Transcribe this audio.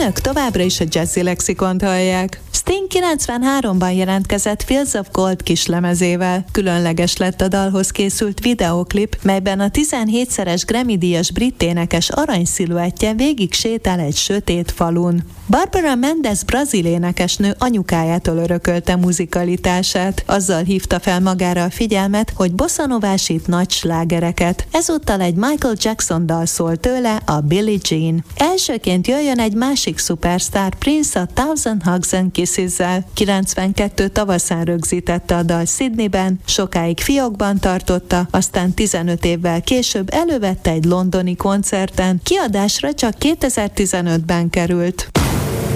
Önök továbbra is a Jazzy Lexikont hallják. Sting 93-ban jelentkezett Fields of Gold kislemezével. Különleges lett a dalhoz készült videóklip, melyben a 17-szeres Grammy-díjas brit énekes aranysziluettje végig sétál egy sötét falun. Barbara Mendes brazil énekesnő anyukájától örökölte muzikalitását. Azzal hívta fel magára a figyelmet, hogy bosszanovásít nagy slágereket. Ezúttal egy Michael Jackson dal szól tőle, a Billie Jean. Elsőként jöjjön egy másik szupersztár, Prince a Thousand Hugs and Kisses-zel. 92 tavaszán rögzítette a dal Sydneyben, sokáig fiókban tartotta, aztán 15 évvel később elővette egy londoni koncerten, kiadásra csak 2015-ben került.